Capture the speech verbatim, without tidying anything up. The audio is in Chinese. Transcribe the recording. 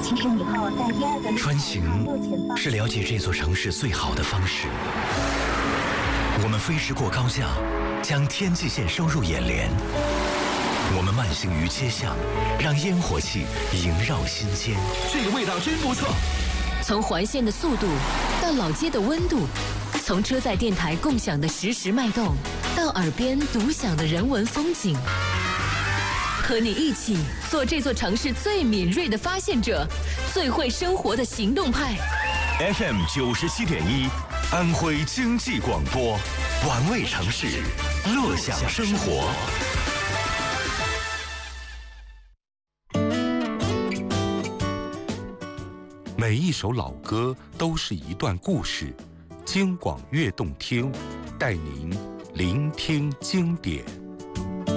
其实以后在第二个穿行是了解这座城市最好的方式。我们飞驰过高架，将天际线收入眼帘。我们慢行于街巷，让烟火气萦绕心间。 这个味道真不错。 从环线的速度到老街的温度，从车载电台共享的实时脉动，到耳边独享的人文风景。和你一起做这座城市最敏锐的发现者，最会生活的行动派。 F M 九十七点一，安徽经济广播，玩味城市，乐享生活。 每一首老歌都是一段故事，京广粤动听，带您聆听经典。